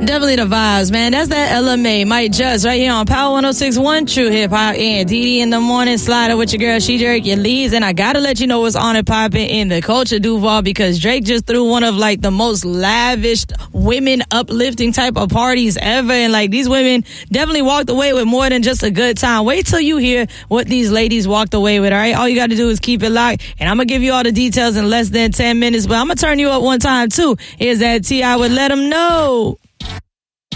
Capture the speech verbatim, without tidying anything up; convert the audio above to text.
Definitely the vibes, man. That's that L M A, Mike Just, right here on Power one oh six point one, True Hip Hop. And D D in the morning, slider with your girl, She Jerk, your leads. And I gotta let you know what's on and popping in the Culture Duval, because Drake just threw one of like the most lavish, women uplifting type of parties ever. And like these women definitely walked away with more than just a good time. Wait till you hear what these ladies walked away with, all right? All you gotta do is keep it locked. And I'm gonna give you all the details in less than ten minutes, but I'm gonna turn you up one time too. Here's that T I would Let Them Know.